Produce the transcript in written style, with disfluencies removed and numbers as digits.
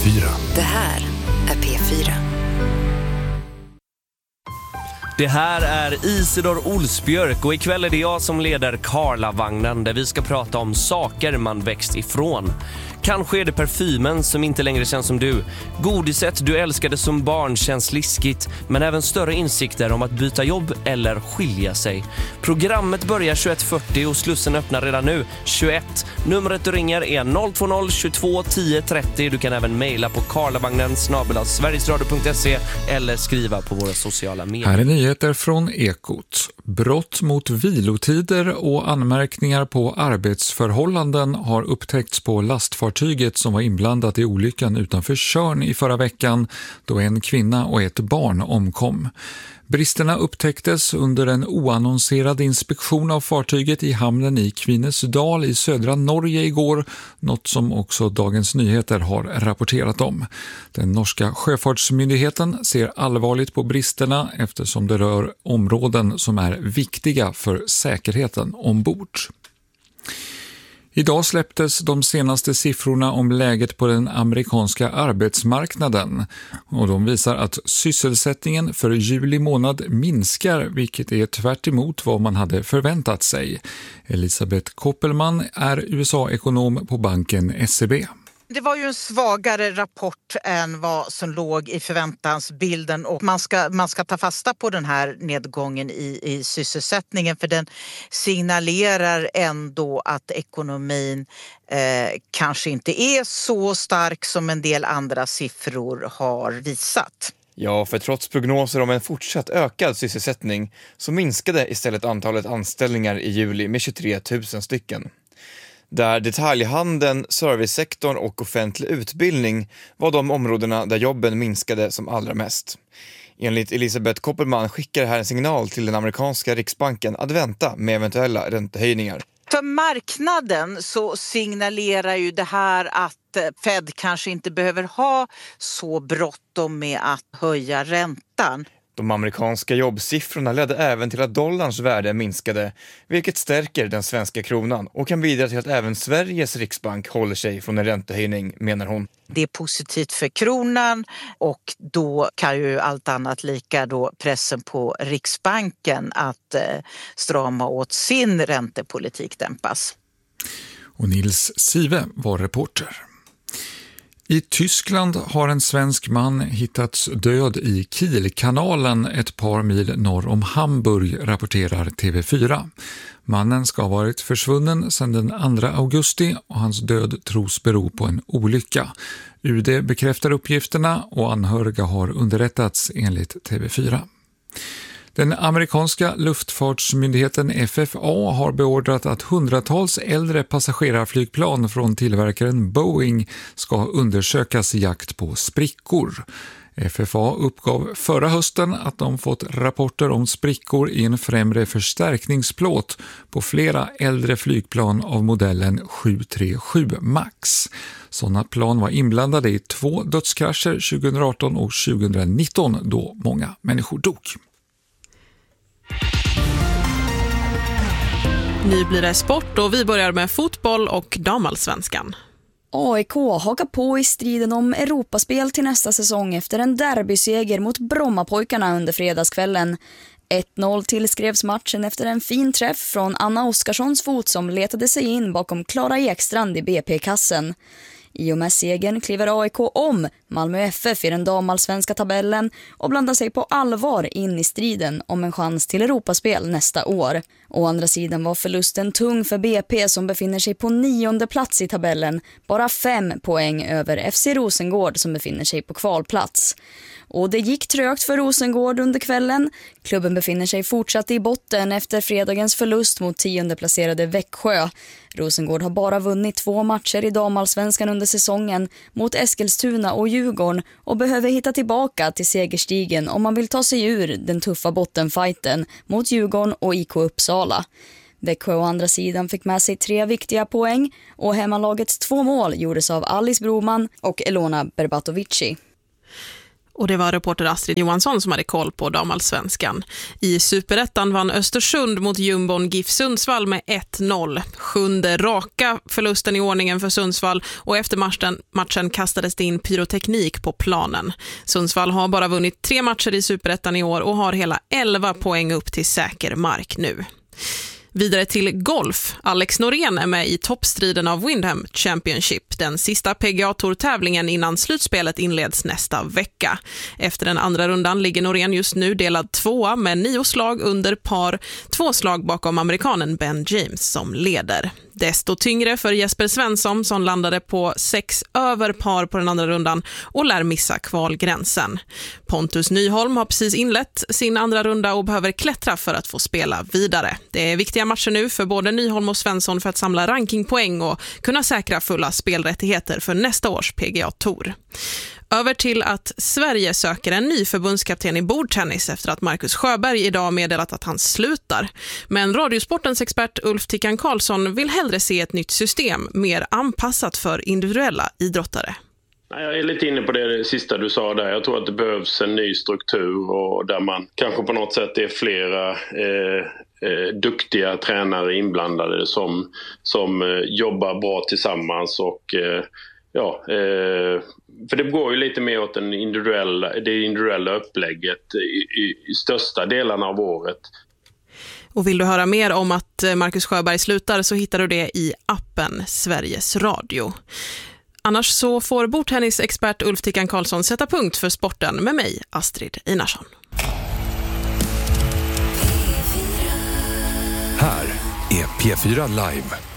P4. Det här är P4. Det här är Isidor Olsbjörk och ikväll är det jag som leder Karlavagnen där vi ska prata om saker man växt ifrån. Kanske är det parfymen som inte längre känns som du. Godiset du älskade som barn känns liskigt, men även större insikter om att byta jobb eller skilja sig. Programmet börjar 21.40 och slussen öppnar redan nu 21. Numret du ringer är 020 22 10 30. Du kan även mejla på karlavagnen@sverigesradio.se eller skriva på våra sociala medier. Här är nyheter från Ekot. Brott mot vilotider och anmärkningar på arbetsförhållanden har upptäckts på lastfartyget som var inblandat i olyckan utanför Tjörn i förra veckan då en kvinna och ett barn omkom. Bristerna upptäcktes under en oannonserad inspektion av fartyget i hamnen i Kvinesdal i södra Norge igår, något som också Dagens Nyheter har rapporterat om. Den norska sjöfartsmyndigheten ser allvarligt på bristerna eftersom det rör områden som är viktiga för säkerheten ombord. Idag släpptes de senaste siffrorna om läget på den amerikanska arbetsmarknaden och de visar att sysselsättningen för juli månad minskar, vilket är tvärt emot vad man hade förväntat sig. Elisabeth Koppelman är USA-ekonom på banken SEB. Det var ju en svagare rapport än vad som låg i förväntansbilden och man ska ta fasta på den här nedgången i sysselsättningen för den signalerar ändå att ekonomin kanske inte är så stark som en del andra siffror har visat. Ja, för trots prognoser om en fortsatt ökad sysselsättning så minskade istället antalet anställningar i juli med 23 000 stycken. Där detaljhandeln, servicesektorn och offentlig utbildning var de områdena där jobben minskade som allra mest. Enligt Elisabeth Koppelman skickar det här en signal till den amerikanska riksbanken att vänta med eventuella räntehöjningar. För marknaden så signalerar ju det här att Fed kanske inte behöver ha så bråttom med att höja räntan. De amerikanska jobbsiffrorna ledde även till att dollarns värde minskade, vilket stärker den svenska kronan och kan bidra till att även Sveriges riksbank håller sig från en räntehöjning, menar hon. Det är positivt för kronan och då kan ju allt annat lika då pressen på Riksbanken att strama åt sin räntepolitik dämpas. Och Nils Sive var reporter. I Tyskland har en svensk man hittats död i Kielkanalen ett par mil norr om Hamburg, rapporterar TV4. Mannen ska ha varit försvunnen sedan den 2 augusti och hans död tros bero på en olycka. UD bekräftar uppgifterna och anhöriga har underrättats enligt TV4. Den amerikanska luftfartsmyndigheten FFA har beordrat att hundratals äldre passagerarflygplan från tillverkaren Boeing ska undersökas i jakt på sprickor. FFA uppgav förra hösten att de fått rapporter om sprickor i en främre förstärkningsplåt på flera äldre flygplan av modellen 737 MAX. Sådana plan var inblandade i 2 dödskrascher 2018 och 2019 då många människor dog. Nu blir det sport och vi börjar med fotboll och damallsvenskan. AIK hakar på i striden om Europaspel till nästa säsong efter en derbyseger mot Brommapojkarna under fredagskvällen. 1-0 tillskrevs matchen efter en fin träff från Anna Oskarssons fot som letade sig in bakom Klara Ekstrand i BP-kassen. I och med segern kliver AIK om Malmö FF i den damallsvenska tabellen och blandar sig på allvar in i striden om en chans till Europaspel nästa år. Å andra sidan var förlusten tung för BP som befinner sig på 9:e plats i tabellen, bara 5 poäng över FC Rosengård som befinner sig på kvalplats. Och det gick trögt för Rosengård under kvällen. Klubben befinner sig fortsatt i botten efter fredagens förlust mot 10:e placerade Växjö. Rosengård har bara vunnit 2 matcher i damallsvenskan under säsongen mot Eskilstuna och Djurgården och behöver hitta tillbaka till segerstigen om man vill ta sig ur den tuffa bottenfighten mot Djurgården och IK Uppsala. Växjö å andra sidan fick med sig 3 viktiga poäng och hemmalagets 2 mål gjordes av Alice Broman och Elona Berbatovici. Och det var reporter Astrid Johansson som hade koll på damallsvenskan. I Superettan vann Östersund mot jumbon GIF Sundsvall med 1-0. 7:e raka förlusten i ordningen för Sundsvall, och efter matchen kastades det in pyroteknik på planen. Sundsvall har bara vunnit 3 matcher i Superettan i år och har hela 11 poäng upp till säker mark nu. Vidare till golf. Alex Norén är med i toppstriden av Windham Championship, den sista PGA-tour-tävlingen innan slutspelet inleds nästa vecka. Efter den andra rundan ligger Norén just nu delad 2 med 9 slag under par, 2 slag bakom amerikanen Ben James som leder. Desto tyngre för Jesper Svensson som landade på 6 över par på den andra rundan och lär missa kvalgränsen. Pontus Nyholm har precis inlett sin andra runda och behöver klättra för att få spela vidare. Det är viktiga matcher nu för både Nyholm och Svensson för att samla rankingpoäng och kunna säkra fulla spelrättigheter för nästa års PGA-tour. Över till att Sverige söker en ny förbundskapten i bordtennis efter att Marcus Sjöberg idag meddelat att han slutar. Men Radiosportens expert Ulf Tickan Karlsson vill hellre se ett nytt system mer anpassat för individuella idrottare. Jag är lite inne på det sista du sa där. Jag tror att det behövs en ny struktur och där man kanske på något sätt är flera duktiga tränare inblandade som jobbar bra tillsammans och för det går ju lite mer åt det individuella upplägget i största delarna av året. Och vill du höra mer om att Marcus Sjöberg slutar så hittar du det i appen Sveriges Radio. Annars så får bordtennisexpert Ulf Tickan Karlsson sätta punkt för sporten med mig, Astrid Einarsson. Här är P4 Live.